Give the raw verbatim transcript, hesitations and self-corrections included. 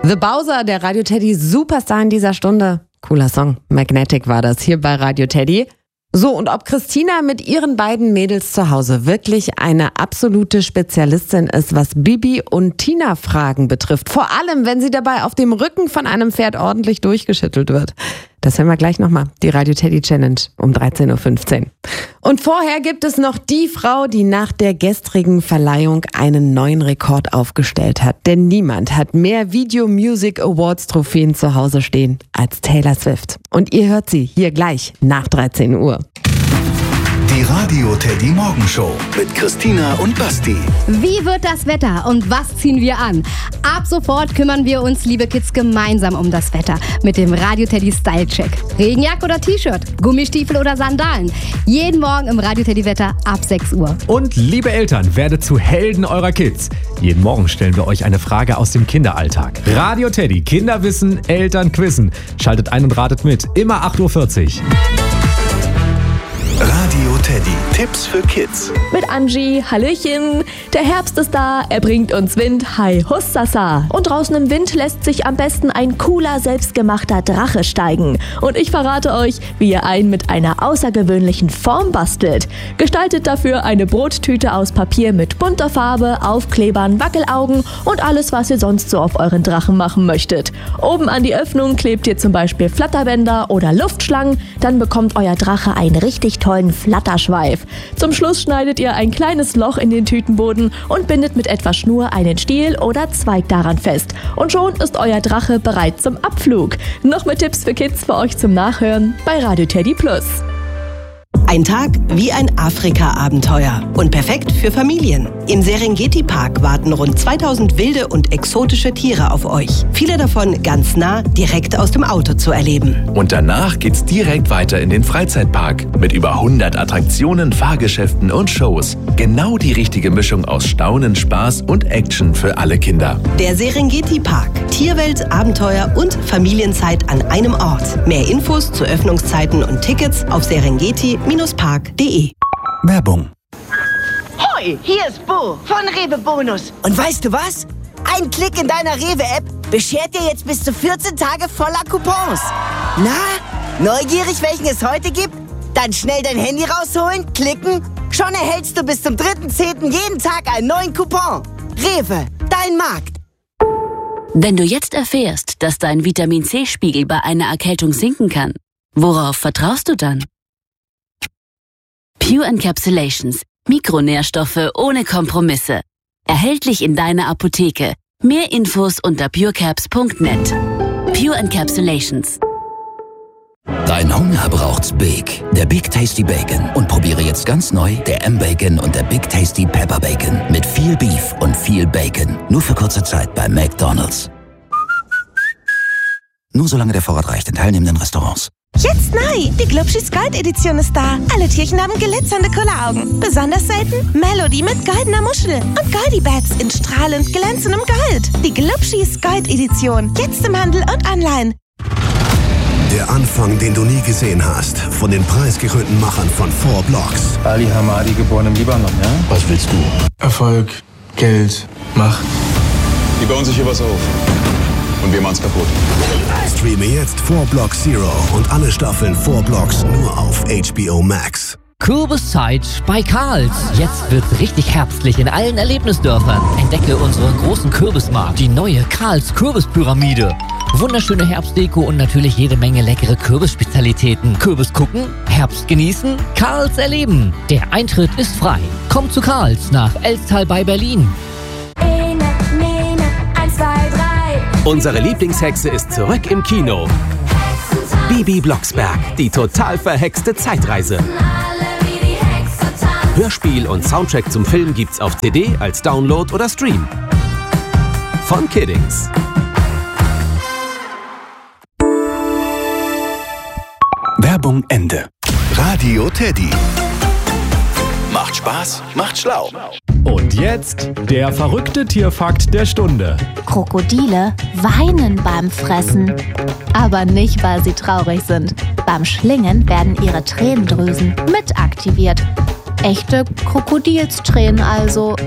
The Bowser, der Radio Teddy Superstar in dieser Stunde. Cooler Song. Magnetic war das hier bei Radio Teddy. So, und ob Christina mit ihren beiden Mädels zu Hause wirklich eine absolute Spezialistin ist, was Bibi und Tina-Fragen betrifft. Vor allem, wenn sie dabei auf dem Rücken von einem Pferd ordentlich durchgeschüttelt wird. Das hören wir gleich nochmal. Die Radio Teddy Challenge um dreizehn Uhr fünfzehn. Und vorher gibt es noch die Frau, die nach der gestrigen Verleihung einen neuen Rekord aufgestellt hat. Denn niemand hat mehr Video Music Awards Trophäen zu Hause stehen als Taylor Swift. Und ihr hört sie hier gleich nach dreizehn Uhr. Die Radio Teddy Morgenshow mit Christina und Basti. Wie wird das Wetter und was ziehen wir an? Ab sofort kümmern wir uns, liebe Kids, gemeinsam um das Wetter mit dem Radio Teddy Style Check. Regenjacke oder T-Shirt, Gummistiefel oder Sandalen. Jeden Morgen im Radio Teddy Wetter ab sechs Uhr. Und liebe Eltern, werdet zu Helden eurer Kids. Jeden Morgen stellen wir euch eine Frage aus dem Kinderalltag. Radio Teddy, Kinderwissen, Eltern quizzen. Schaltet ein und ratet mit. Immer acht Uhr vierzig. Radio Teddy, Tipps für Kids. Mit Angie, Hallöchen. Der Herbst ist da, er bringt uns Wind, hi hussasa. Und draußen im Wind lässt sich am besten ein cooler, selbstgemachter Drache steigen. Und ich verrate euch, wie ihr einen mit einer außergewöhnlichen Form bastelt. Gestaltet dafür eine Brottüte aus Papier mit bunter Farbe, Aufklebern, Wackelaugen und alles, was ihr sonst so auf euren Drachen machen möchtet. Oben an die Öffnung klebt ihr zum Beispiel Flatterbänder oder Luftschlangen, dann bekommt euer Drache einen richtig tollen Flatterschweif. Zum Schluss schneidet ihr ein kleines Loch in den Tütenboden und bindet mit etwas Schnur einen Stiel oder Zweig daran fest. Und schon ist euer Drache bereit zum Abflug. Noch mehr Tipps für Kids für euch zum Nachhören bei Radio Teddy Plus. Ein Tag wie ein Afrika-Abenteuer und perfekt für Familien. Im Serengeti-Park warten rund zweitausend wilde und exotische Tiere auf euch. Viele davon ganz nah, direkt aus dem Auto zu erleben. Und danach geht's direkt weiter in den Freizeitpark mit über hundert Attraktionen, Fahrgeschäften und Shows. Genau die richtige Mischung aus Staunen, Spaß und Action für alle Kinder. Der Serengeti-Park. Tierwelt, Abenteuer und Familienzeit an einem Ort. Mehr Infos zu Öffnungszeiten und Tickets auf serengeti park punkt de. Werbung. Hoi, hier ist Bo von Rewe Bonus. Und weißt du was? Ein Klick in deiner Rewe-App beschert dir jetzt bis zu vierzehn Tage voller Coupons. Na, neugierig, welchen es heute gibt? Dann schnell dein Handy rausholen, klicken. Schon erhältst du bis zum dritten zehnten jeden Tag einen neuen Coupon. Rewe, dein Markt. Wenn du jetzt erfährst, dass dein Vitamin-C-Spiegel bei einer Erkältung sinken kann, worauf vertraust du dann? Pure Encapsulations. Mikronährstoffe ohne Kompromisse. Erhältlich in deiner Apotheke. Mehr Infos unter purecaps punkt net. Pure Encapsulations. Dein Hunger braucht's Big. Der Big Tasty Bacon. Und probiere jetzt ganz neu der M-Bacon und der Big Tasty Pepper Bacon. Mit viel Beef und viel Bacon. Nur für kurze Zeit bei McDonald's. Nur solange der Vorrat reicht in teilnehmenden Restaurants. Jetzt neu! Die Glubschis Gold Edition ist da. Alle Tierchen haben glitzernde Kulleraugen. Besonders selten Melody mit goldener Muschel und Goldie-Bats in strahlend glänzendem Gold. Die Glubschis Gold Edition. Jetzt im Handel und online. Der Anfang, den du nie gesehen hast. Von den preisgekrönten Machern von Four Blocks. Ali Hamadi, geboren im Libanon, ja? Was willst du? Erfolg, Geld, Macht. Die bauen sich hier was auf. Und wir machen's kaputt. Streame jetzt Four Blocks Zero und alle Staffeln Four Blocks nur auf H B O Max. Kürbiszeit bei Karls. Jetzt wird's richtig herbstlich in allen Erlebnisdörfern. Entdecke unseren großen Kürbismarkt, die neue Karls Kürbispyramide. Wunderschöne Herbstdeko und natürlich jede Menge leckere Kürbisspezialitäten. Kürbis gucken, Herbst genießen, Karls erleben. Der Eintritt ist frei. Kommt zu Karls nach Elstal bei Berlin. Ene, Nene, eins, zwei, drei. Unsere Lieblingshexe ist zurück im Kino. Bibi Blocksberg, die total verhexte Zeitreise. Hörspiel und Soundtrack zum Film gibt's auf C D, als Download oder Stream. Von Kiddings. Werbung Ende. Radio Teddy. Macht Spaß, macht schlau. Und jetzt der verrückte Tierfakt der Stunde. Krokodile weinen beim Fressen. Aber nicht, weil sie traurig sind. Beim Schlingen werden ihre Tränendrüsen mit aktiviert. Echte Krokodilstränen also.